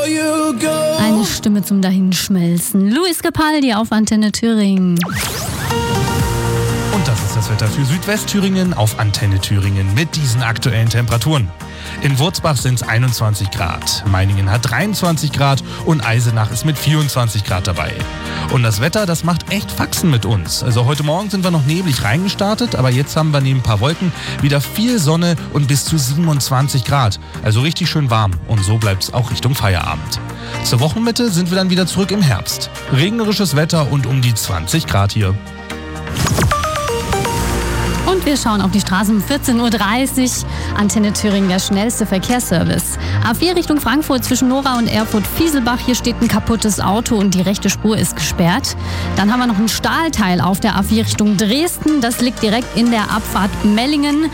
Eine Stimme zum Dahinschmelzen. Luis Capaldi auf Antenne Thüringen. Und das ist das Wetter für Südwestthüringen auf Antenne Thüringen mit diesen aktuellen Temperaturen. In Wurzbach sind es 21 Grad, Meiningen hat 23 Grad und Eisenach ist mit 24 Grad dabei. Und das Wetter, das macht echt Faxen mit uns. Also heute Morgen sind wir noch neblig reingestartet, aber jetzt haben wir neben ein paar Wolken wieder viel Sonne und bis zu 27 Grad. Also richtig schön warm und so bleibt es auch Richtung Feierabend. Zur Wochenmitte sind wir dann wieder zurück im Herbst. Regnerisches Wetter und um die 20 Grad hier. Und wir schauen auf die Straßen um 14.30 Uhr. Antenne Thüringen, der schnellste Verkehrsservice. A4 Richtung Frankfurt zwischen Nora und Erfurt-Fieselbach. Hier steht ein kaputtes Auto und die rechte Spur ist gesperrt. Dann haben wir noch ein Stahlteil auf der A4 Richtung Dresden. Das liegt direkt in der Abfahrt Mellingen.